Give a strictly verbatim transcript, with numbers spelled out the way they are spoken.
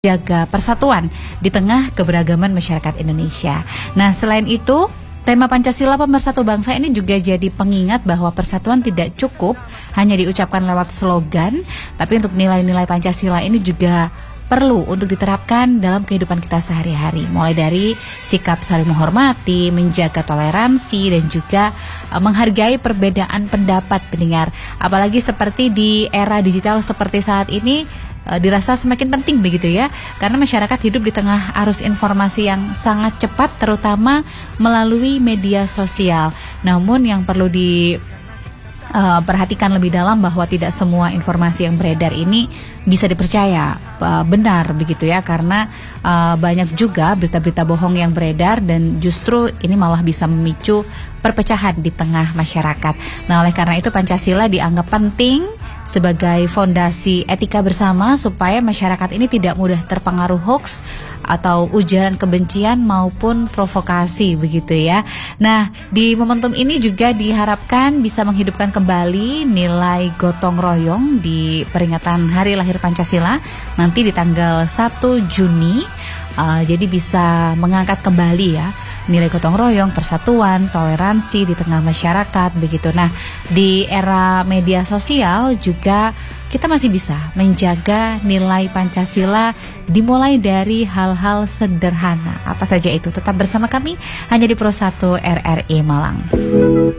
jaga persatuan di tengah keberagaman masyarakat Indonesia. Nah, selain itu, tema Pancasila Pemersatu Bangsa ini juga jadi pengingat bahwa persatuan tidak cukup hanya diucapkan lewat slogan, tapi untuk nilai-nilai Pancasila ini juga perlu untuk diterapkan dalam kehidupan kita sehari-hari. Mulai dari sikap saling menghormati, menjaga toleransi, dan juga uh, menghargai perbedaan pendapat pendengar. Apalagi seperti di era digital seperti saat ini, uh, dirasa semakin penting begitu ya. Karena masyarakat hidup di tengah arus informasi yang sangat cepat, terutama melalui media sosial. Namun yang perlu di Uh, perhatikan lebih dalam bahwa tidak semua informasi yang beredar ini bisa dipercaya uh, benar begitu ya, karena uh, banyak juga berita-berita bohong yang beredar dan justru ini malah bisa memicu perpecahan di tengah masyarakat. Nah, oleh karena itu Pancasila dianggap penting sebagai fondasi etika bersama supaya masyarakat ini tidak mudah terpengaruh hoax atau ujaran kebencian maupun provokasi begitu ya. Nah, di momentum ini juga diharapkan bisa menghidupkan kembali nilai gotong royong di peringatan Hari Lahir Pancasila nanti di tanggal satu Juni. Uh, jadi bisa mengangkat kembali ya nilai gotong royong, persatuan, toleransi di tengah masyarakat begitu. Nah, di era media sosial juga kita masih bisa menjaga nilai Pancasila dimulai dari hal-hal sederhana. Apa saja itu? Tetap bersama kami hanya di Pro satu R R I Malang.